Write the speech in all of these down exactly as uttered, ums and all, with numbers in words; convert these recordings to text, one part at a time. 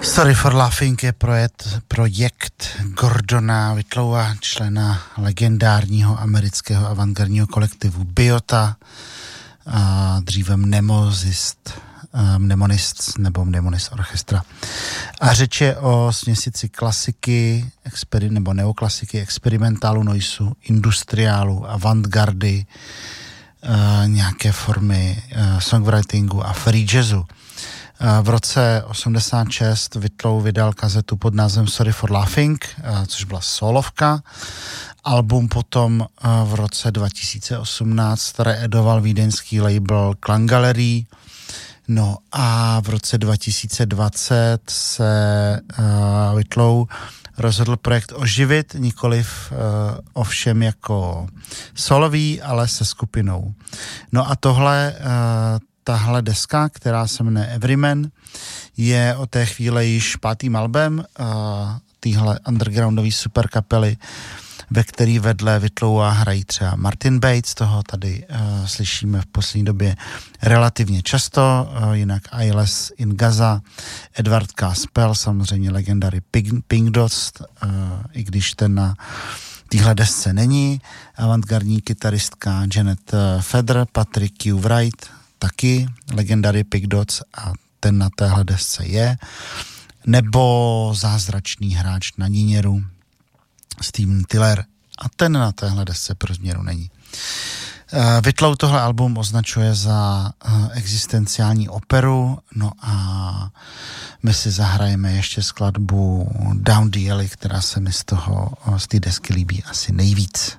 Sorry for Laughing je projekt, projekt Gordona Whitlowa, člena legendárního amerického avantgardního kolektivu Biota, a dříve Mnemosist, Mnemonist nebo Mnemonist Orchestra. A řeč je o směsici klasiky, experi, nebo neoklasiky, experimentálu, noisu, industriálu, avantgardy, uh, nějaké formy uh, songwritingu a free jazzu. V roce osmdesát šest Whitlow vydal kazetu pod názvem Sorry for Laughing, což byla solovka. Album potom v roce dva tisíce osmnáct reedoval vídeňský label Klangalerie. No a v roce dva tisíce dvacet se uh, Whitlow rozhodl projekt oživit, nikoliv uh, ovšem jako solový, ale se skupinou. No a tohle uh, tahle deska, která se jmenuje Everyman, je od té chvíle již pátým albem uh, téhle undergroundové superkapely, ve který vedle Whitlowa hrají třeba Martin Bates, toho tady uh, slyšíme v poslední době relativně často, uh, jinak Eyeless in Gaza, Edward Caspel, samozřejmě legendary Pink, Pink Dots, uh, i když ten na téhle desce není, avantgardní kytaristka Janet Feder, Patrick Q. Wright, taky legendary Pink Dots a ten na téhle desce je, nebo zázračný hráč na níněru Steven Tyler a ten na téhle desce pro změru není. Uh, Whitlow tohle album označuje za uh, existenciální operu, no a my si zahrajeme ještě skladbu Down the Alley, která se mi z toho, z té desky líbí asi nejvíc.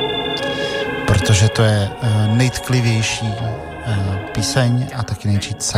Protože to je uh, nejtklivější uh, píseň a taky nejčí